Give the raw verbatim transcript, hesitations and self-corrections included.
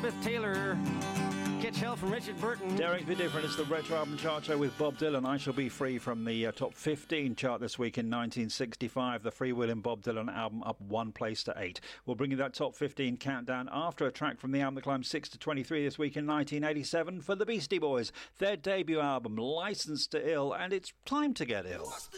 Elizabeth Taylor. Catch Hell from Richard Burton. Daring to be different. It's the Retro Album Chart Show with Bob Dylan. I Shall Be Free from the uh, top fifteen chart this week in nineteen sixty-five. The freewheeling Bob Dylan album up one place to eight. We'll bring you that top fifteen countdown after a track from the album that climbed six to twenty-three this week in nineteen eighty-seven for the Beastie Boys. Their debut album, Licensed to Ill, and it's time to get ill.